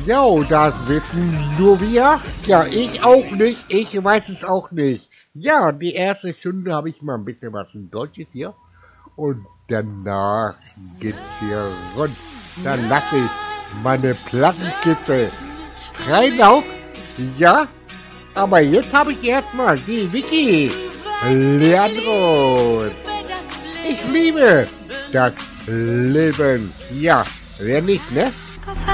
Ja, das wissen nur wir. Ja, ich auch nicht. Ich weiß es auch nicht. Ja, die erste Stunde habe ich mal ein bisschen was in Deutsches hier. Und danach geht's hier rund. Dann lasse ich meine Plattenkiste frei auf. Ja, aber jetzt habe ich erstmal die Vicky Leandros. Ich liebe das Leben. Ja, wer nicht, ne?